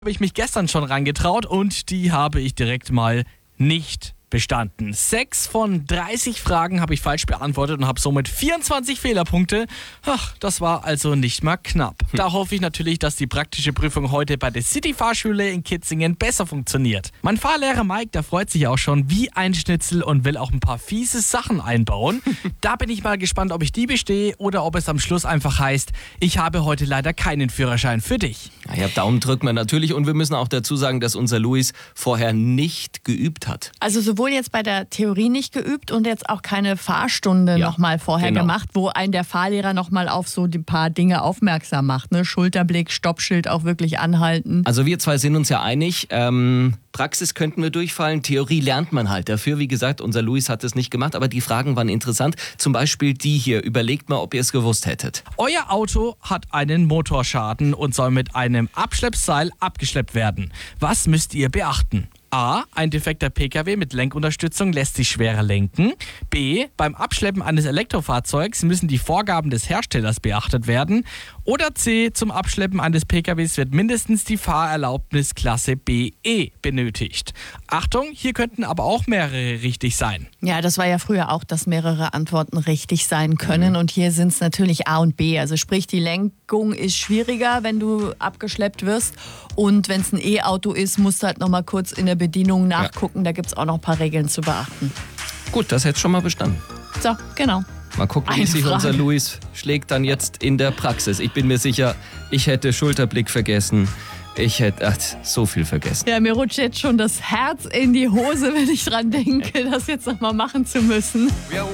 Habe ich mich gestern schon rangetraut und die habe ich direkt mal nicht bestanden. 6 von 30 Fragen habe ich falsch beantwortet und habe somit 24 Fehlerpunkte. Ach, das war also nicht mal knapp. Da hoffe ich natürlich, dass die praktische Prüfung heute bei der City-Fahrschule in Kitzingen besser funktioniert. Mein Fahrlehrer Mike, der freut sich auch schon wie ein Schnitzel und will auch ein paar fiese Sachen einbauen. Da bin ich mal gespannt, ob ich die bestehe oder ob es am Schluss einfach heißt, ich habe heute leider keinen Führerschein für dich. Ja, Daumen drücken wir natürlich und wir müssen auch dazu sagen, dass unser Luis vorher nicht geübt hat. Also sowohl jetzt bei der Theorie nicht geübt und jetzt auch keine Fahrstunde nochmal vorher gemacht, wo einen der Fahrlehrer nochmal auf so ein paar Dinge aufmerksam macht. Ne? Schulterblick, Stoppschild auch wirklich anhalten. Also wir zwei sind uns ja einig, Praxis könnten wir durchfallen, Theorie lernt man halt. Dafür, wie gesagt, unser Luis hat es nicht gemacht, aber die Fragen waren interessant. Zum Beispiel die hier, überlegt mal, ob ihr es gewusst hättet. Euer Auto hat einen Motorschaden und soll mit einem Abschleppseil abgeschleppt werden. Was müsst ihr beachten? A. Ein defekter Pkw mit Lenkunterstützung lässt sich schwerer lenken. B. Beim Abschleppen eines Elektrofahrzeugs müssen die Vorgaben des Herstellers beachtet werden. Oder C. Zum Abschleppen eines Pkws wird mindestens die Fahrerlaubnis Klasse BE benötigt. Achtung, hier könnten aber auch mehrere richtig sein. Ja, das war ja früher auch, dass mehrere Antworten richtig sein können. Und hier sind es natürlich A und B. Also sprich, die Lenkung ist schwieriger, wenn du abgeschleppt wirst. Und wenn es ein E-Auto ist, musst du halt nochmal kurz in der Bedienung nachgucken. Ja. Da gibt es auch noch ein paar Regeln zu beachten. Gut, das hätte schon mal bestanden. So, genau. Mal gucken, wie sich unser Luis schlägt dann jetzt in der Praxis. Ich bin mir sicher, ich hätte Schulterblick vergessen. Ich hätte so viel vergessen. Ja, mir rutscht jetzt schon das Herz in die Hose, wenn ich dran denke, das jetzt nochmal machen zu müssen.